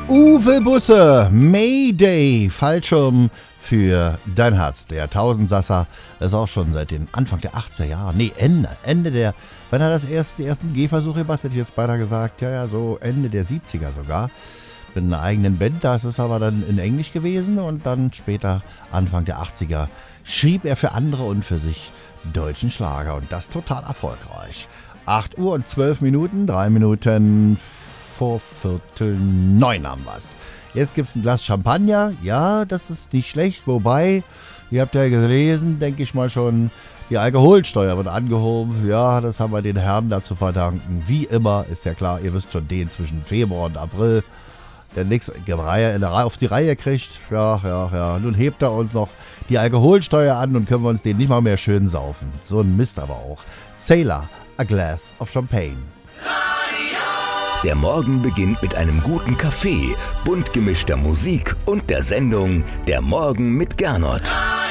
Uwe Busse, Mayday, Fallschirm für dein Herz. Der Tausendsasser ist auch schon seit den Anfang der 80er Jahre, Ende der, wenn er die ersten Gehversuche gemacht, hätte ich jetzt beinahe gesagt, ja, so Ende der 70er sogar. Mit einer eigenen Band, das ist aber dann in Englisch gewesen und dann später, Anfang der 80er, schrieb er für andere und für sich deutschen Schlager und das total erfolgreich. 8 Uhr und 12 Minuten, 3 Minuten vor 8:45 haben wir's. Jetzt gibt's ein Glas Champagner. Ja, das ist nicht schlecht. Wobei, ihr habt ja gelesen, denke ich mal schon, die Alkoholsteuer wird angehoben. Ja, das haben wir den Herren dazu verdanken. Wie immer, ist ja klar, ihr wisst schon, den zwischen Februar und April, der nichts auf die Reihe kriegt. Ja. Nun hebt er uns noch die Alkoholsteuer an und können wir uns den nicht mal mehr schön saufen. So ein Mist aber auch. Sailor, a glass of champagne. Der Morgen beginnt mit einem guten Kaffee, bunt gemischter Musik und der Sendung Der Morgen mit Gernot.